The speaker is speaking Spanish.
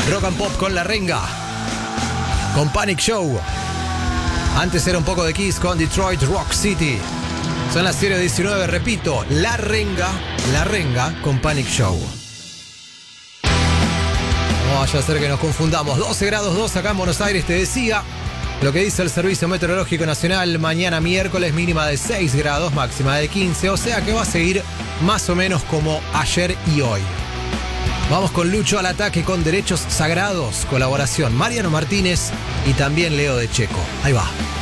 Rock and Pop con La Renga, con Panic Show. Antes era un poco de Kiss con Detroit Rock City. Son las 0:19, repito, La Renga con Panic Show. No vaya a ser que nos confundamos. 12 grados 2 acá en Buenos Aires, te decía. Lo que dice el Servicio Meteorológico Nacional, mañana miércoles mínima de 6 grados, máxima de 15, o sea que va a seguir más o menos como ayer y hoy. Vamos con Lucho al ataque con Derechos Sagrados, colaboración Mariano Martínez y también Leo de Checo. Ahí va.